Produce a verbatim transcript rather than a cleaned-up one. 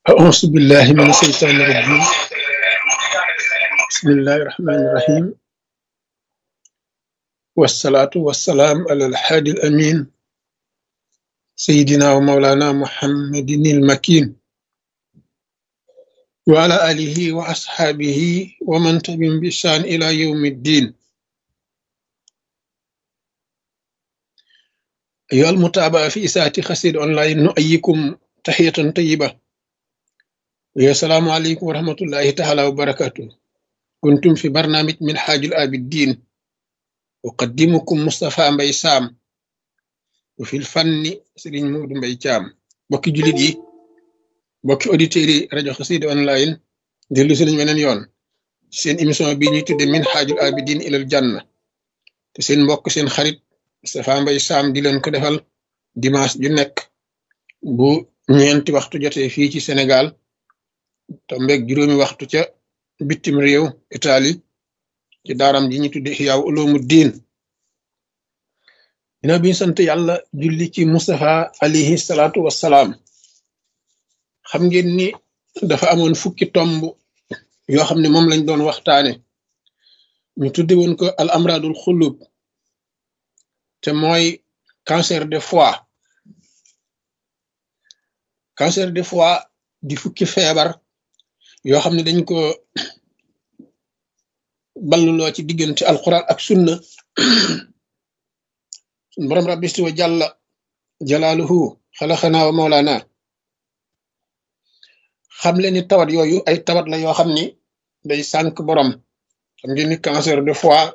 أعوذ بالله من الشيطان الرجيم. بسم الله الرحمن الرحيم، والصلاة والسلام على الحادي الأمين سيدنا ومولانا محمد المكين وعلى آله وأصحابه ومن تبعهم بإحسان إلى يوم الدين. أيها المتابعة في إساءة خسير أونلاين، نؤيكم تحية طيبة، ويا السلام عليكم ورحمة الله تعالى وبركاته. كنتم في برنامج من حاج الآبدين، أقدمكم مصطفى مباي سام، وفي الفن سيرين مود مباي جام. بوكي جوليت يي، بوكي اوديتيري راديو خسيد أونلاين، ديلو سيرين منن يون seen émission bi ñuy tudde min xaajul abidin ilal janna, te seen mbokk seen xarit Moustapha Mbaye Sam di leen ko defal dimanche ju nekk bu ñeenti waxtu jotee fii ci Sénégal, tombeeg juróomi waxtu ca bitim réew Italie, ci daaram ji ñu tudde Ihyaa Ulumuddin. dina biñu sant yàlla julli ci Moustapha alayhi salaatu wassalaam. xam ngeen ni dafa amoon fukki tomb yoo xam ne moom lañ doon waxtaane, ñu tudde woon ko al amradul xulub, te mooy cancer de foie. cancer de foie di fukki feebar yoo xam ne dañ ko balluloo ci diggante alquran ak sunna. sun borom rabbi wa jàlla jalaaluhu xalaxanaa wa mawlaana xam leen ni tawat yooyu ay tawat la yoo xam ni day sànk borom. xam ngeen ni cancer de foie